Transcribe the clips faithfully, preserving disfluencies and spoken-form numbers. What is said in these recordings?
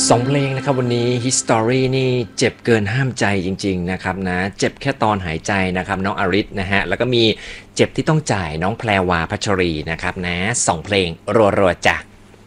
สองเพลงนะครับวันนี้ History นี่เจ็บเกินห้ามใจจริงๆนะครับนะเจ็บแค่ตอนหายใจนะครับน้องอริสนะฮะแล้วก็มีเจ็บที่ต้องจ่ายน้องแพรวาพัชรีนะครับนะสองเพลงรัวๆจ้ะ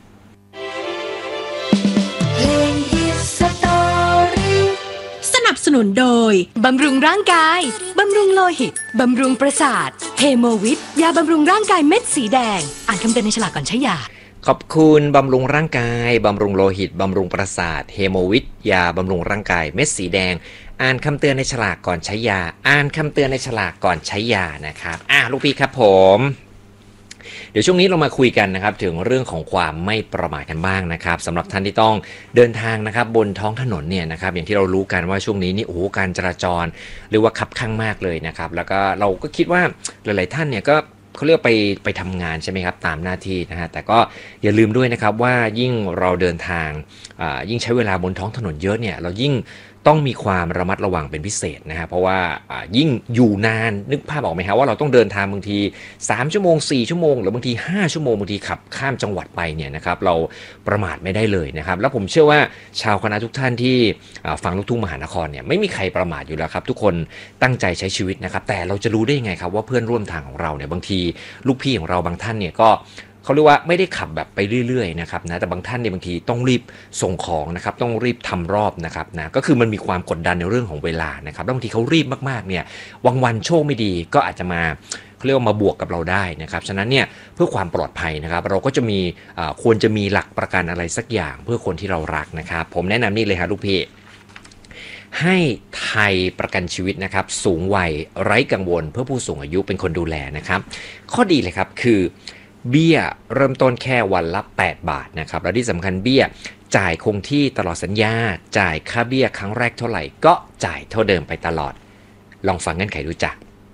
เพลง History สนับสนุนโดยบำรุงร่างกายบำรุงโลหิตบำรุงประสาทเฮโมวิทยาบำรุงร่างกายเม็ดสีแดงอ่านคำเตือนในฉลากก่อนใช้ยาขอบคุณบำรุงร่างกายบำรุงโลหิตบำรุงประสาทเฮโมวิทยาบำรุงร่างกายเม็ดสีแดงอ่านคำเตือนในฉลากก่อนใช้ยาอ่านคำเตือนในฉลากก่อนใช้ยานะครับอ่ะลูกพี่ครับผมเดี๋ยวช่วงนี้เรามาคุยกันนะครับถึงเรื่องของความไม่ประมาทกันบ้างนะครับสำหรับท่านที่ต้องเดินทางนะครับบนท้องถนนเนี่ยนะครับอย่างที่เรารู้กันว่าช่วงนี้นี่โอ้โหการจราจรหรือว่าคับคั่งมากเลยนะครับแล้วก็เราก็คิดว่าหลายๆท่านเนี่ยก็เขาเรียกไปไปทำงานใช่ไหมครับตามหน้าที่นะฮะแต่ก็อย่าลืมด้วยนะครับว่ายิ่งเราเดินทางยิ่งใช้เวลาบนท้องถนนเยอะเนี่ยเรายิ่งต้องมีความระมัดระวังเป็นพิเศษนะฮะเพราะว่ายิ่งอยู่นานนึกภาพออกไหมครับว่าเราต้องเดินทางบางทีสามชั่วโมงสี่ชั่วโมงหรือบางทีห้าชั่วโมงบางทีขับข้ามจังหวัดไปเนี่ยนะครับเราประมาทไม่ได้เลยนะครับแล้วผมเชื่อว่าชาวคณะทุกท่านที่ฟังลูกทุ่งมหานครเนี่ยไม่มีใครประมาทอยู่แล้วครับทุกคนตั้งใจใช้ชีวิตนะครับแต่เราจะรู้ได้ยังไงครับว่าเพื่อนร่วมทางของเราเนี่ยบางทีลูกพี่ของเราบางท่านเนี่ยก็เขาเรียกว่าไม่ได้ขับแบบไปเรื่อยๆนะครับนะแต่บางท่านเนี่ยบางทีต้องรีบส่งของนะครับต้องรีบทำรอบนะครับนะก็คือมันมีความกดดันในเรื่องของเวลานะครับแล้วบางทีเขารีบมากๆเนี่ยวันวันโชคไม่ดีก็อาจจะมาเขาเรียกว่ามาบวกกับเราได้นะครับฉะนั้นเนี่ยเพื่อความปลอดภัยนะครับเราก็จะมีควรจะมีหลักประกันอะไรสักอย่างเพื่อคนที่เรารักนะครับผมแนะนำนี่เลยครับลูกพี่ให้ไทยประกันชีวิตนะครับสูงวัยไร้กังวลเพื่อผู้สูงอายุเป็นคนดูแลนะครับข้อดีเลยครับคือเบี้ยเริ่มต้นแค่วันละแปดบาทนะครับและที่สำคัญเบี้ยจ่ายคงที่ตลอดสัญญาจ่ายค่าเบี้ยครั้งแรกเท่าไหร่ก็จ่ายเท่าเดิมไปตลอดลองฟังเงื่อนไขดูจ้ะ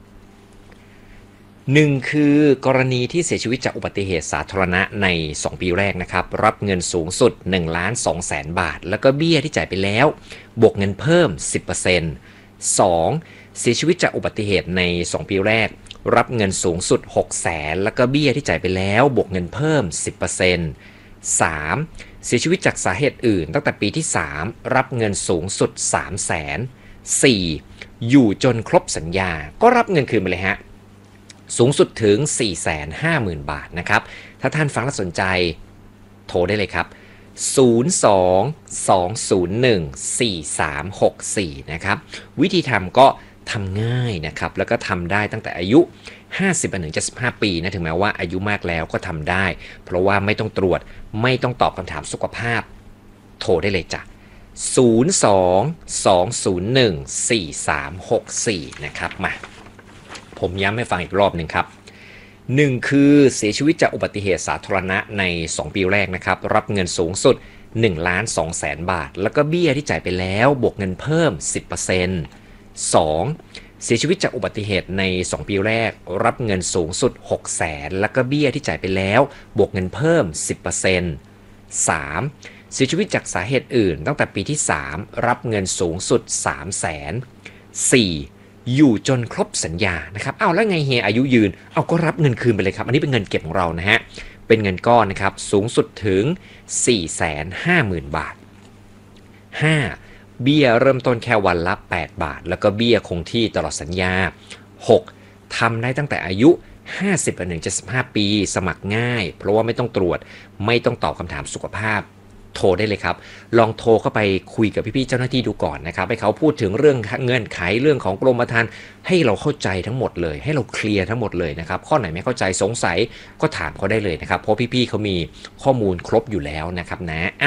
หนึ่งคือกรณีที่เสียชีวิตจากอุบัติเหตุสาธารณะในสองปีแรกนะครับรับเงินสูงสุด หนึ่งล้านสองแสน บาทแล้วก็เบี้ยที่จ่ายไปแล้วบวกเงินเพิ่ม สิบเปอร์เซ็นต์ สอง เสียชีวิตจากอุบัติเหตุในสองปีแรกรับเงินสูงสุด หกแสน แล้วก็เบี้ยที่จ่ายไปแล้วบวกเงินเพิ่ม สิบเปอร์เซ็นต์ สาม เสียชีวิตจากสาเหตุอื่นตั้งแต่ปีที่สามรับเงินสูงสุด สามแสน สี่ อยู่จนครบสัญญาก็รับเงินคืนไปเลยฮะสูงสุดถึง สี่แสนห้าหมื่น บาทนะครับถ้าท่านฟังแล้วสนใจโทรได้เลยครับศูนย์ สอง สอง ศูนย์ หนึ่ง สี่ สาม หก สี่นะครับวิธีทำก็ทำง่ายนะครับแล้วก็ทำได้ตั้งแต่อายุห้าสิบถึงเจ็ดสิบห้าปีนะถึงแม้ว่าอายุมากแล้วก็ทำได้เพราะว่าไม่ต้องตรวจไม่ต้องตอบคำถามสุขภาพโทรได้เลยจ้ะศูนย์ สอง สอง ศูนย์ หนึ่ง สี่ สาม หก สี่นะครับมาผมย้ำให้ฟังอีกรอบหนึ่งครับหนึ่งคือเสียชีวิตจากอุบัติเหตุสาธารณะในสองปีแรกนะครับรับเงินสูงสุด หนึ่งล้านสองแสน บาทแล้วก็เบี้ยที่จ่ายไปแล้วบวกเงินเพิ่ม สิบเปอร์เซ็นต์ สอง เสียชีวิตจากอุบัติเหตุในสองปีแรกรับเงินสูงสุด หกแสนแล้วก็เบี้ยที่จ่ายไปแล้วบวกเงินเพิ่ม สิบเปอร์เซ็นต์ สาม เสียชีวิตจากสาเหตุอื่นตั้งแต่ปีที่สามรับเงินสูงสุด สามแสน สี่ อยู่จนครบสัญญานะครับอ้าวแล้วไงเฮียอายุยืนเอาก็รับเงินคืนไปเลยครับอันนี้เป็นเงินเก็บของเรานะฮะเป็นเงินก้อนนะครับสูงสุดถึง สี่แสนห้าหมื่น บาท ห้า เบี้ยเริ่มต้นแค่วันละแปดบาทแล้วก็เบี้ยคงที่ตลอดสัญญา หก ทำได้ตั้งแต่อายุห้าสิบถึงเจ็ดสิบห้าปีสมัครง่ายเพราะว่าไม่ต้องตรวจไม่ต้องตอบคำถามสุขภาพโทรได้เลยครับลองโทรเข้าไปคุยกับพี่ๆเจ้าหน้าที่ดูก่อนนะครับให้เขาพูดถึงเรื่องเงื่อนไขเรื่องของกรมธรรม์ให้เราเข้าใจทั้งหมดเลยให้เราเคลียร์ทั้งหมดเลยนะครับข้อไหนไม่เข้าใจสงสัยก็ถามเขาได้เลยนะครับเพราะพี่ๆเขามีข้อมูลครบอยู่แล้วนะครับนะ